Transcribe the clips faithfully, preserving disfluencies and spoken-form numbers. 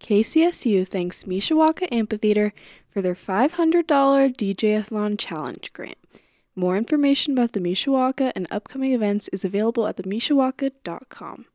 K C S U thanks Mishawaka Amphitheater for their five hundred dollars D J-a-thon challenge grant. More information about the Mishawaka and upcoming events is available at the mishawaka dot com.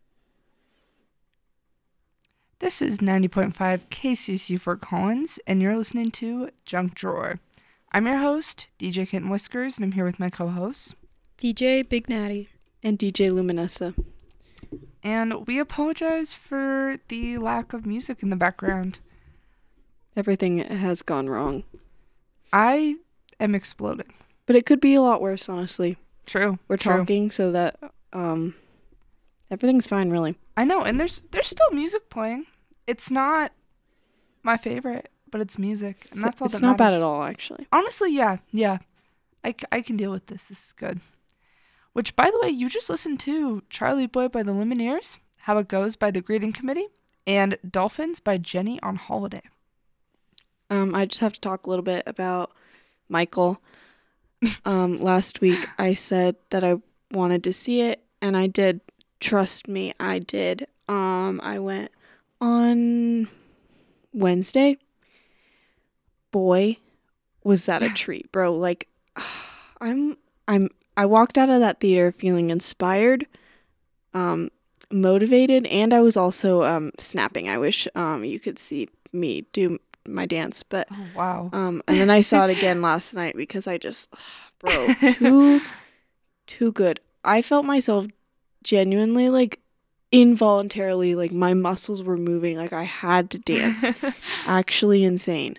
This is ninety point five K C S U Fort Collins, and you're listening to Junk Drawer. I'm your host, D J Kitten Whiskers, and I'm here with my co-hosts, D J Big Natty, and D J Luminessa. And we apologize for the lack of music in the background. Everything has gone wrong. I am exploding. But it could be a lot worse, honestly. True. We're true. talking so that um, everything's fine, really. I know, and there's there's still music playing. It's not my favorite, but it's music, and that's all it's that not matters. bad at all, actually. Honestly, yeah, yeah. I, c- I can deal with this. This is good. Which, by the way, you just listened to Charlie Boy by the Lumineers, How It Goes by the Greeting Committee, and Dolphins by Jenny on Holiday. Um, I just have to talk a little bit about Michael. um, last week I said that I wanted to see it, and I did. Trust me, I did. Um, I went on Wednesday. Boy, was that a treat, bro. Like, I'm, I'm, I walked out of that theater feeling inspired, um, motivated, and I was also, um, snapping. I wish, um, you could see me do my dance, but, Oh, wow. um, and then I saw it again last night because I just, bro, too, too good. I felt myself genuinely, like, involuntarily, like, my muscles were moving, like, I had to dance. Actually insane.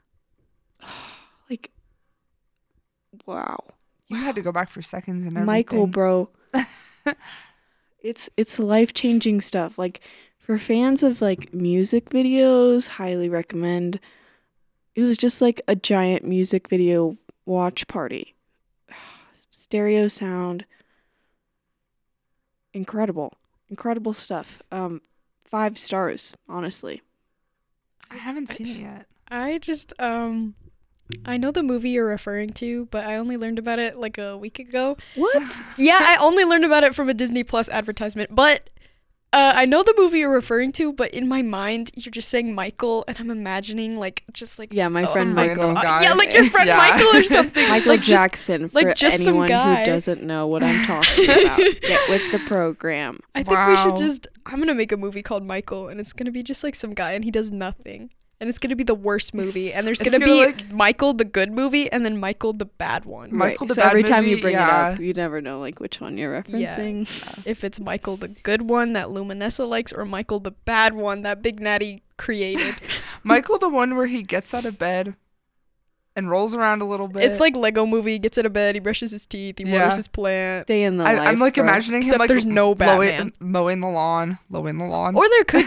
Like, wow. You had to go back for seconds and everything. Michael, bro. it's it's life-changing stuff. Like, for fans of, like, music videos, highly recommend. It was just like a giant music video watch party. Stereo sound. Incredible. Incredible stuff. Um, five stars, honestly. I haven't seen it yet. I just, um, I know the movie you're referring to, but I only learned about it like a week ago. What? Yeah, I only learned about it from a Disney Plus advertisement, but uh, I know the movie you're referring to, but in my mind, you're just saying Michael, and I'm imagining, like, just like... Yeah, my oh, friend some Michael. random guy. Uh, yeah, like your friend Yeah. Michael or something. Michael like just, Jackson, for like just some anyone guy. who doesn't know what I'm talking about. Get with the program. I think we should Wow. just... I'm going to make a movie called Michael, and it's going to be just like some guy, and he does nothing. And it's going to be the worst movie. And there's It's going to gonna, be like- Michael, the good movie, and then Michael, the bad one. Michael, Right, the so bad every time you movie, bring yeah. it up, you never know, like, which one you're referencing. If it's Michael, the good one that Luminessa likes, or Michael, the bad one that Big Natty created. Michael, the one where he gets out of bed and rolls around a little bit. It's like Lego Movie. He gets out of bed, he brushes his teeth, he Yeah. waters his plant. Stay in the I, life, I'm like bro. imagining him Except like there's no mowing, Batman. mowing the lawn, mowing the lawn. Or there could